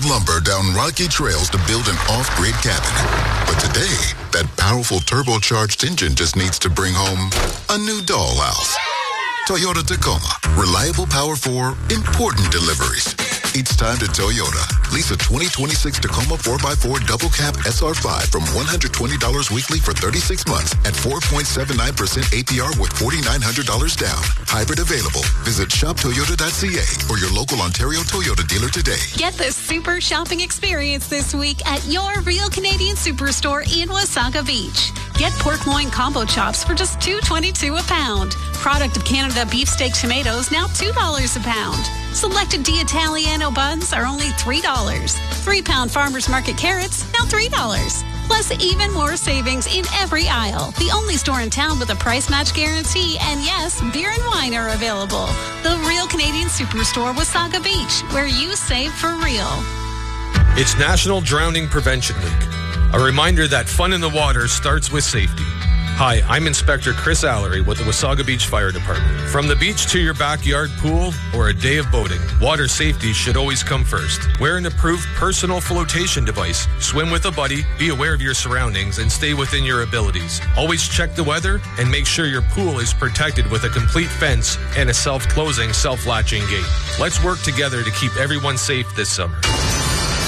lumber down rocky trails to build an off-grid cabin. But today, that powerful turbocharged engine just needs to bring home a new dollhouse. Toyota Tacoma. Reliable power for important deliveries. It's time to Toyota. Lease a 2026 Tacoma 4x4 double cab SR5 from $120 weekly for 36 months at 4.79% APR with $4,900 down. Hybrid available. Visit shoptoyota.ca or your local Ontario Toyota dealer today. Get the super shopping experience this week at your Real Canadian Superstore in Wasaga Beach. Get pork loin combo chops for just $2.22 a pound. Product of Canada beefsteak tomatoes now $2 a pound. Selected D'Italiano buns are only $3. 3-pound Farmers Market carrots now $3. Plus even more savings in every aisle. The only store in town with a price match guarantee. And yes, beer and wine are available. The Real Canadian Superstore, Wasaga Beach, where you save for real. It's National Drowning Prevention Week. A reminder that fun in the water starts with safety. Hi, I'm Inspector Chris Allery with the Wasaga Beach Fire Department. From the beach to your backyard pool or a day of boating, water safety should always come first. Wear an approved personal flotation device. Swim with a buddy, be aware of your surroundings, and stay within your abilities. Always check the weather and make sure your pool is protected with a complete fence and a self-closing, self-latching gate. Let's work together to keep everyone safe this summer.